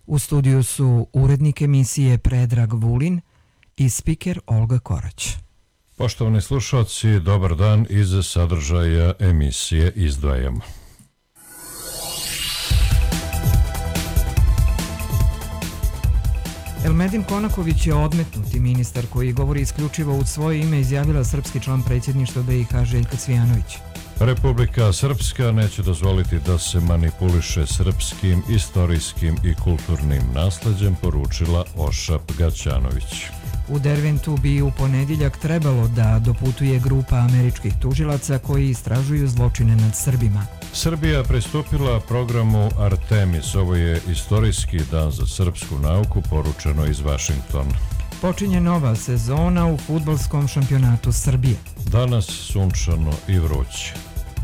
U studiju su urednik emisije Predrag Vulin i spiker Olga Korać. Poštovani slušalci, dobar dan. Iz sadržaja emisije izdvajamo. Elmedin Konaković je odmetnuti ministar koji govori isključivo u svoje ime, izjavila srpski član predsjedništva BiH Željka Cvijanović. Republika Srpska neće dozvoliti da se manipuliše srpskim, istorijskim i kulturnim nasleđem, poručila Ošap Gaćanović. U Derventu bi u ponedjeljak trebalo da doputuje grupa američkih tužilaca koji istražuju zločine nad Srbima. Srbija pristupila programu Artemis. Ovo je istorijski dan za srpsku nauku, poručeno iz Vašingtona. Počinje nova sezona u fudbalskom šampionatu Srbije. Danas sunčano i vruće.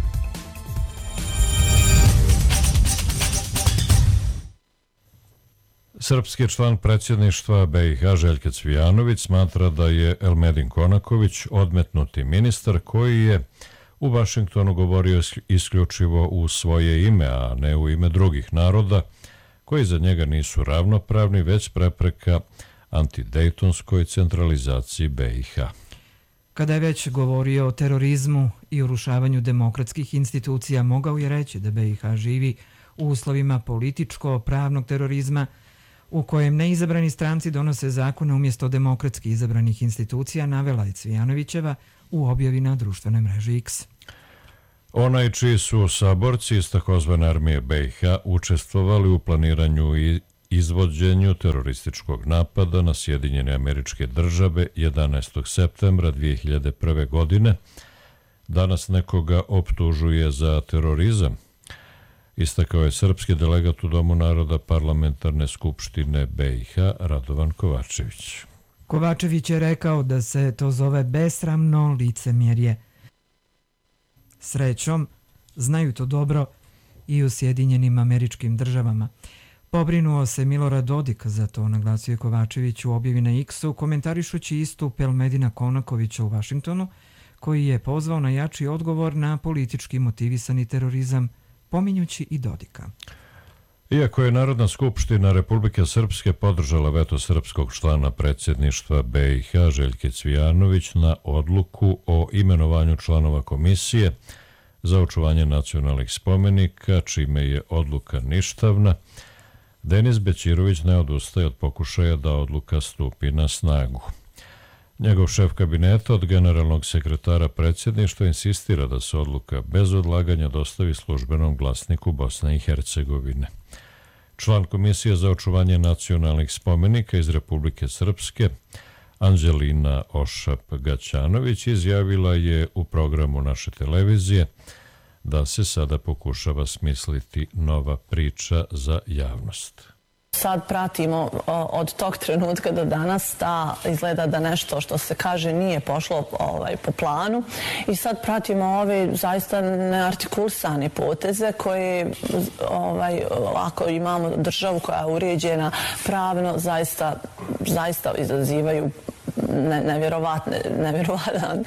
Srpski član predsjedništva BiH Željka Cvijanović smatra da je Elmedin Konaković odmetnuti ministar koji je u Vašingtonu govorio isključivo u svoje ime, a ne u ime drugih naroda, koji za njega nisu ravnopravni, već prepreka antidejtonskoj centralizaciji BiH. Kada je već govorio o terorizmu i urušavanju demokratskih institucija, mogao je reći da BiH živi u uslovima političko-pravnog terorizma u kojem neizabrani stranci donose zakone umjesto demokratski izabranih institucija, navela je Cvijanovićeva u objavi na društvenoj mreži X. Onaj čiji su saborci iz takozvane armije BiH učestvovali u planiranju i izvođenju terorističkog napada na Sjedinjene Američke Države 11. septembra 2001. godine, danas nekoga optužuje za terorizam, istakao je srpski delegat u Domu naroda Parlamentarne skupštine BiH Radovan Kovačević. Kovačević je rekao da se to zove besramno licemjerje. Srećom, znaju to dobro i u Sjedinjenim Američkim Državama. Pobrinuo se Milorad Dodik za to, naglasio je Kovačević u objavi na X-u, komentarišući istup Elmedina Konakovića u Vašingtonu, koji je pozvao na jači odgovor na politički motivisani terorizam, pominjući i Dodika. Iako je Narodna skupština Republike Srpske podržala veto srpskog člana predsjedništva BiH Željke Cvijanović na odluku o imenovanju članova komisije za očuvanje nacionalnih spomenika, čime je odluka ništavna, Denis Bećirović ne odustaje od pokušaja da odluka stupi na snagu. Njegov šef kabineta od generalnog sekretara predsjedništva insistira da se odluka bez odlaganja dostavi službenom glasniku Bosne i Hercegovine. Član Komisije za očuvanje nacionalnih spomenika iz Republike Srpske, Anđelina Ošap Gaćanović, izjavila je u programu naše televizije da se sada pokušava smisliti nova priča za javnost. Sad pratimo od tog trenutka do danas da izgleda da nešto što se kaže nije pošlo po planu i sad pratimo ove zaista neartikulisane poteze koje ako imamo državu koja je uređena pravno zaista izazivaju nevjerovatan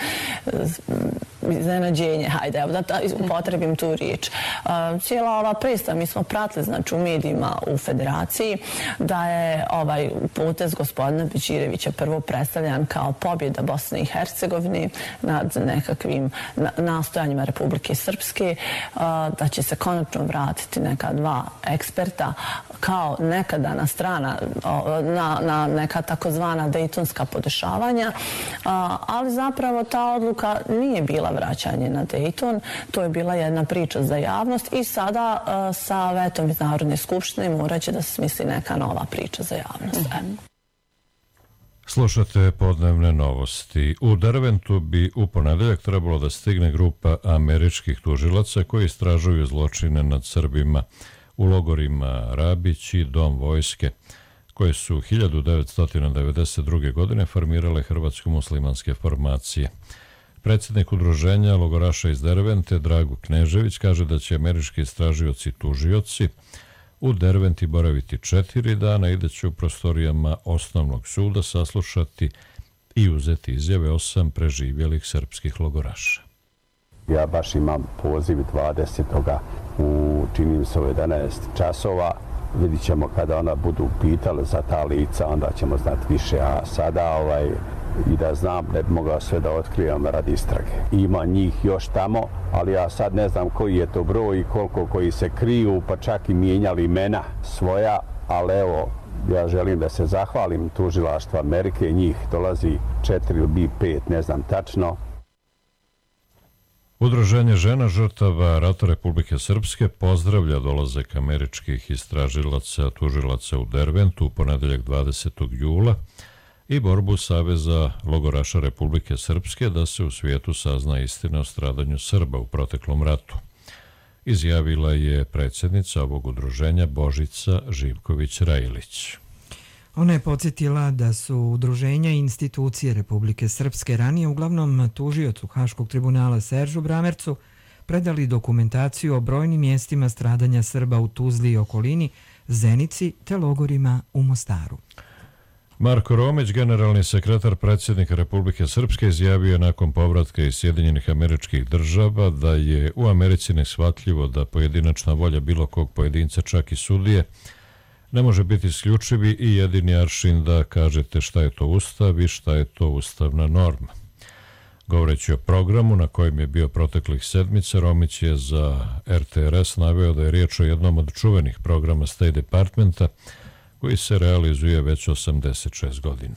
iznenađenje, hajde, evo da upotrebim tu riječ. Cijela ova predstava, mi smo pratili, znači, u medijima u Federaciji, da je ovaj potez gospodina Bećirevića prvo predstavljan kao pobjeda Bosne i Hercegovine nad nekakvim nastojanjima Republike Srpske, da će se konačno vratiti neka dva eksperta kao nekadana strana na neka takozvana dejtonska podešavanja, ali zapravo ta odluka nije bila vraćanje na Dejton, to je bila jedna priča za javnost i sada sa vetom iz Narodne skupštine morat će da se smisli neka nova priča za javnost. Slušate podnevne novosti. U Derventu bi u ponedeljak trebalo da stigne grupa američkih tužilaca koji istražuju zločine nad Srbima u logorima Rabić i Dom vojske, koje su 1992. godine formirale hrvatsko-muslimanske formacije. Predsjednik udruženja logoraša iz Dervente, Drago Knežević, kaže da će američki istražioci i tužioci u Derventi boraviti 4 dana i da će u prostorijama osnovnog suda saslušati i uzeti izjave 8 preživjelih srpskih logoraša. Ja baš imam poziv 20. u čini mi se 11 časova vidit ćemo kada ona budu pitali za ta lica, onda ćemo znati više, a sada i da znam, ne bi mogao sve da otkrivam radi istrage. Ima njih još tamo, ali ja sad ne znam koji je to broj i koliko koji se kriju, pa čak i mijenjali imena svoja, ali evo, ja želim da se zahvalim tužilaštvu Amerike, njih dolazi 4 ili 5, ne znam tačno. Udruženje žena žrtava rata Republike Srpske pozdravlja dolazak američkih istražilaca, tužilaca u Derventu u ponedeljak 20. jula i borbu Saveza logoraša Republike Srpske da se u svijetu sazna istina o stradanju Srba u proteklom ratu. Izjavila je predsjednica ovog udruženja Božica Živković-Rajilić. Ona je podsjetila da su udruženja i institucije Republike Srpske ranije uglavnom tužiocu Haškog tribunala Seržu Bramercu predali dokumentaciju o brojnim mjestima stradanja Srba u Tuzli i okolini, Zenici te logorima u Mostaru. Marko Romić, generalni sekretar predsjednika Republike Srpske, izjavio je nakon povratka iz Sjedinjenih Američkih Država da je u Americi neshvatljivo da pojedinačna volja bilo kog pojedinca, čak i sudije, ne može biti isključivi i jedini aršin da kažete šta je to ustav i šta je to ustavna norma. Govoreći o programu na kojem je bio proteklih sedmica, Romić je za RTRS naveo da je riječ o jednom od čuvenih programa State Departmenta koji se realizuje već 86 godina.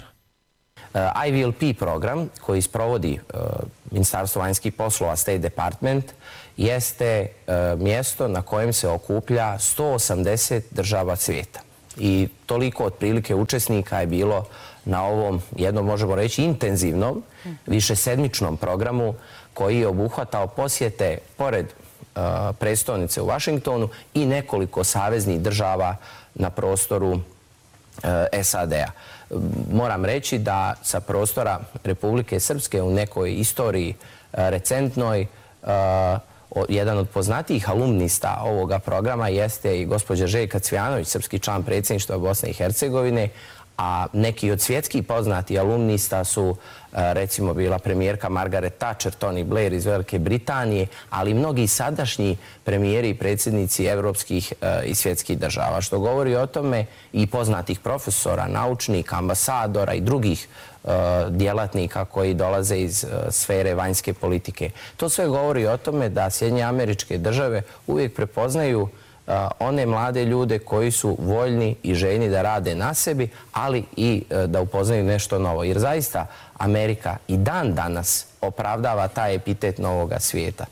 IVLP program koji sprovodi Ministarstvo vanjskih poslova State Department jeste mjesto na kojem se okuplja 180 država svijeta. I toliko otprilike učesnika je bilo na ovom jednom, možemo reći, intenzivnom, višesedmičnom programu koji je obuhvatao posjete pored prestolnice u Vašingtonu i nekoliko saveznih država na prostoru SAD-a. Moram reći da sa prostora Republike Srpske u nekoj istoriji recentnoj jedan od poznatijih alumnista ovoga programa jeste i gospođa Željka Cvijanović, srpski član predsjedništva Bosne i Hercegovine, a neki od svjetskih poznati alumnista su recimo bila premijerka Margaret Thatcher, Tony Blair iz Velike Britanije, ali i mnogi sadašnji premijeri i predsjednici evropskih i svjetskih država, što govori o tome i poznatih profesora, naučnika, ambasadora i drugih djelatnika koji dolaze iz sfere vanjske politike. To sve govori o tome da Sjedinjene Američke Države uvijek prepoznaju one mlade ljude koji su voljni i željni da rade na sebi, ali i da upoznaju nešto novo. Jer zaista Amerika i dan danas opravdava taj epitet novoga svijeta.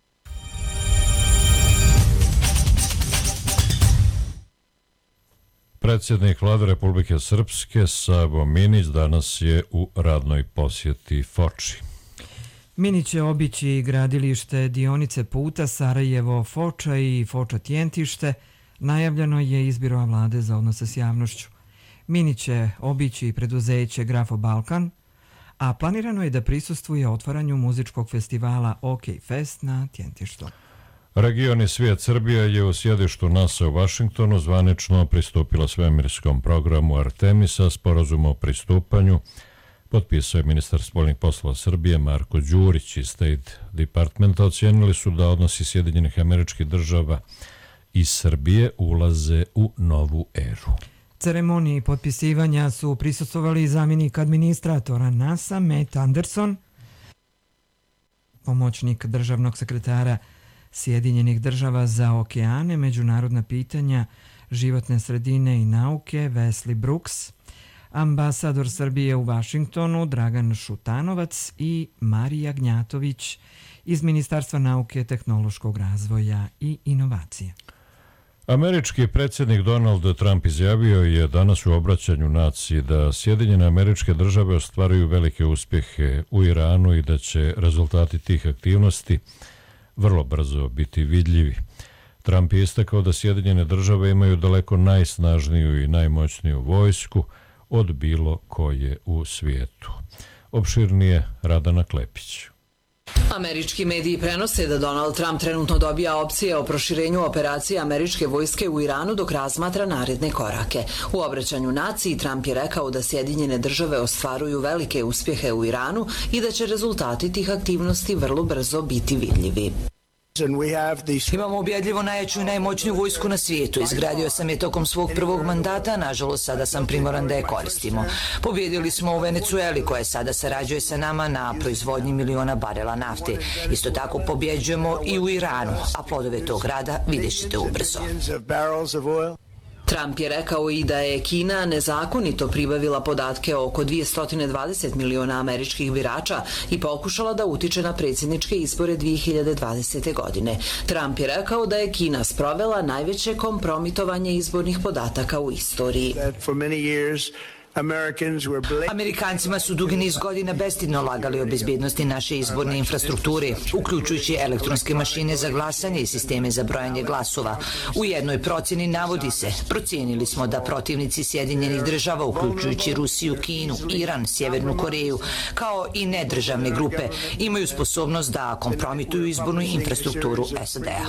Predsjednik Vlade Republike Srpske Savo Minić danas je u radnoj posjeti Foči. Minić će obići gradilište dionice puta Sarajevo-Foča i Foča-Tjentište. Najavljeno je iz Biroa vlade za odnose s javnošću. Minić će obići preduzeće Grafo Balkan, a planirano je da prisustvuje otvaranju muzičkog festivala OK Fest na Tjentištu. Region svijet Srbija je u sjedištu NASA u Vašingtonu zvanično pristupila svemirskom programu Artemisa, sporazum o pristupanju potpisao je ministar spoljnih poslova Srbije Marko Đurić iz State Departmenta. Ocijenili su da odnosi Sjedinjenih Američkih Država i Srbije ulaze u novu eru. Ceremoniji potpisivanja su prisustvovali zamjenik administratora NASA Matt Anderson, pomoćnik državnog sekretara Sjedinjenih Država za okeane, međunarodna pitanja, životne sredine i nauke Wesley Brooks, ambasador Srbije u Vašingtonu Dragan Šutanovac i Marija Gnjatović iz Ministarstva nauke, tehnološkog razvoja i inovacije. Američki predsjednik Donald Trump izjavio je danas u obraćanju naciji da Sjedinjene Američke Države ostvaruju velike uspjehe u Iranu i da će rezultati tih aktivnosti vrlo brzo biti vidljivi. Trump je istakao da Sjedinjene Države imaju daleko najsnažniju i najmoćniju vojsku od bilo koje u svijetu. Opširnije Radana Klepić. Američki mediji prenose da Donald Trump trenutno dobija opcije o proširenju operacije američke vojske u Iranu dok razmatra naredne korake. U obraćanju naciji Trump je rekao da Sjedinjene Države ostvaruju velike uspjehe u Iranu i da će rezultati tih aktivnosti vrlo brzo biti vidljivi. Imamo ubjedljivo najjaču i najmoćniju vojsku na svijetu. Izgradio sam je tokom svog prvog mandata, nažalost sada sam primoran da je koristimo. Pobjedili smo u Venecueli koja sada sarađuje sa nama na proizvodnji miliona barela nafte. Isto tako pobjeđujemo i u Iranu, a plodove tog rada vidjet ćete ubrzo. Trump je rekao i da je Kina nezakonito pribavila podatke o oko 220 miliona američkih birača i pokušala da utiče na predsjedničke izbore 2020. godine. Trump je rekao da je Kina sprovela najveće kompromitovanje izbornih podataka u istoriji. Amerikancima su dugi niz godina bestidno lagali o bezbjednosti naše izborne infrastrukture, uključujući elektronske mašine za glasanje i sisteme za brojanje glasova. U jednoj procjeni navodi se, procijenili smo da protivnici Sjedinjenih država, uključujući Rusiju, Kinu, Iran, Sjevernu Koreju, kao i nedržavne grupe, imaju sposobnost da kompromituju izbornu infrastrukturu SAD-a.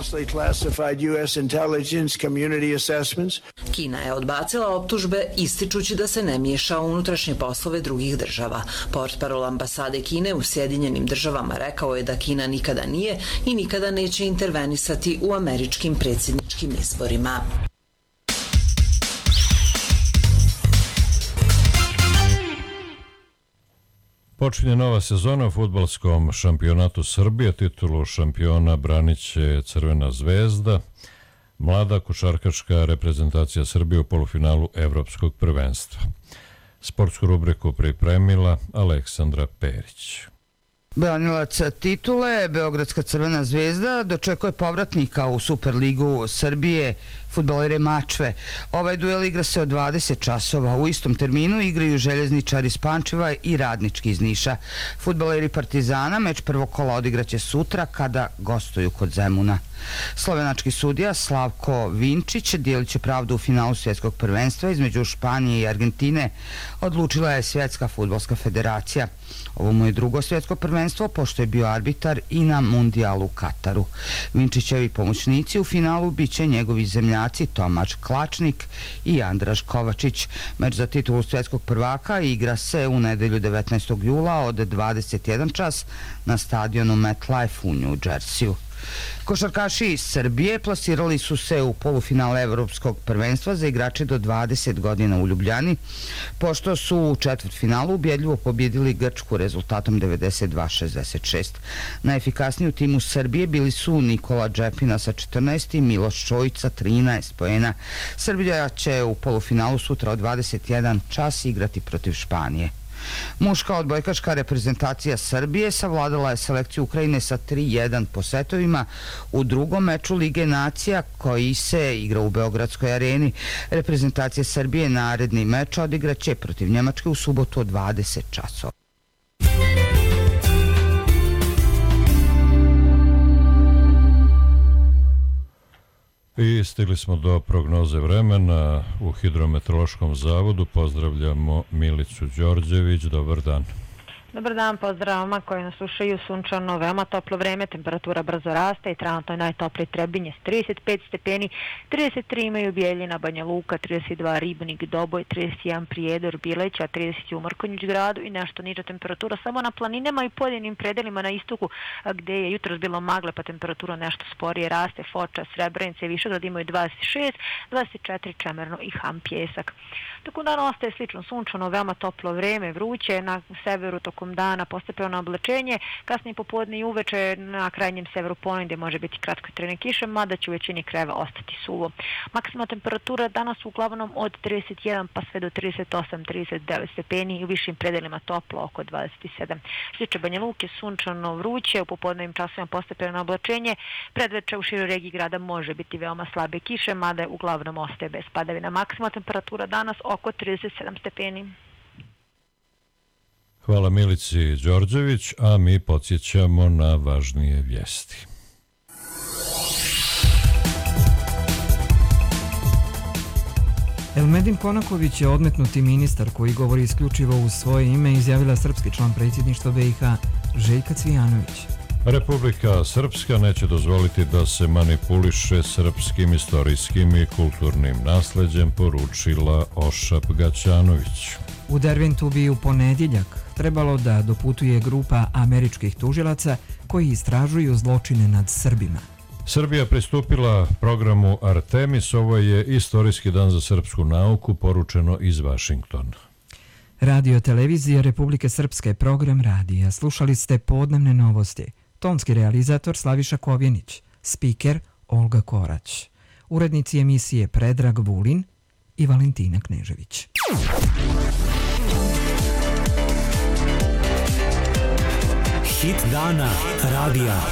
Kina je odbacila optužbe ističući da se ne miješa u unutrašnje poslove drugih država. Portparol ambasade Kine u Sjedinjenim državama rekao je da Kina nikada nije i nikada neće intervenisati u američkim predsjedničkim izborima. Počinje nova sezona u fudbalskom šampionatu Srbije. Titulu šampiona branit će Crvena zvezda. Mlada košarkaška reprezentacija Srbije u polufinalu Evropskog prvenstva. Sportsku rubriku pripremila Aleksandra Perić. Branilac titule, Beogradska Crvena zvezda, dočekuje povratnika u Superligu Srbije, fudbalere Mačve. Ovaj duel igra se od 20 časova. U istom terminu igraju Željezničari iz Pančeva i Radnički iz Niša. Fudbaleri Partizana meč prvog kola odigraće sutra kada gostuju kod Zemuna. Slovenački sudija Slavko Vinčić dijelit će pravdu u finalu svjetskog prvenstva između Španije i Argentine, odlučila je Svjetska fudbalska federacija. Ovo mu je drugo svjetsko prvenstvo, pošto je bio arbitar i na mundijalu u Kataru. Vinčićevi pomoćnici u finalu bit će njegovi zemljaci Tomaš Klačnik i Andraž Kovačić. Meč za titulu svjetskog prvaka igra se u nedelju 19. jula od 21 čas na stadionu MetLife u New Jerseyu. Košarkaši iz Srbije plasirali su se u polufinale Evropskog prvenstva za igrače do 20 godina u Ljubljani, pošto su u četvrtfinalu ubjedljivo pobjedili Grčku rezultatom 92-66. Najefikasniji u timu Srbije bili su Nikola Džepina sa 14 i Miloš Čojić sa 13 poena. Srbija će u polufinalu sutra od 21 čas igrati protiv Španije. Muška odbojkaška reprezentacija Srbije savladala je selekciju Ukrajine sa 3-1 po setovima u drugom meču Lige nacija koji se igra u Beogradskoj areni. Reprezentacija Srbije naredni meč odigraće protiv Njemačke u subotu od 20 časova. I stigli smo do prognoze vremena u Hidrometeorološkom zavodu. Pozdravljamo Milicu Đorđević. Dobar dan. Dobar dan, pozdrav vama koji nas slušaju. Sunčano, veoma toplo vreme, temperatura brzo raste i trenutno je najtoplije Trebinje s 35 stepeni, 33 imaju Bijeljina, Banja Luka, 32 Ribnik, Doboj, 31 Prijedor, Bileća, 30 u Mrkonjić gradu i nešto niža temperatura samo na planinama i pojedinim predelima na istoku gdje je jutros bilo magle pa temperatura nešto sporije raste. Foča, Srebrenice i Višegrad imaju 26, 24 Čemerno i Ham Pjesak. Tokom dana ostaje slično sunčano, veoma toplo vreme, vruće, na severu tokom dana postepeno oblačenje, kasnije popodne i uveče na krajnjem severu ponegdje može biti kratkotrajne kiše, mada će u većini krajeva ostati suvo. Maksimalna temperatura danas uglavnom od 31 pa sve do 38-39 stepeni i u višim predelima toplo oko 27. Što se tiče Banja Luke, sunčano, vruće, u popodnevnim časovima postepeno oblačenje, predveče u široj regiji grada može biti veoma slabe kiše, mada uglavnom ostaje bez padavina. Maksimalna temperatura danas oko 37 stepeni. Hvala Milici Đorđević, a mi podsjećamo na važnije vijesti. Elmedin Konaković je odmetnuti ministar koji govori isključivo u svoje ime, izjavila srpski član predsjedništva BiH Željka Cvijanović. Republika Srpska neće dozvoliti da se manipuliše srpskim istorijskim i kulturnim nasleđem, poručila Ošap Gaćanović. U Derventu bi u ponedjeljak trebalo da doputuje grupa američkih tužilaca koji istražuju zločine nad Srbima. Srbija pristupila programu Artemis. Ovo je istorijski dan za srpsku nauku, poručeno iz Vašingtona. Radio televizija Republike Srpske, program radija. Slušali ste podnevne novosti. Tonski realizator Slaviša Kovjenić, spiker Olga Korać. Urednici emisije Predrag Vulin i Valentina Knežević. Hit dana radija.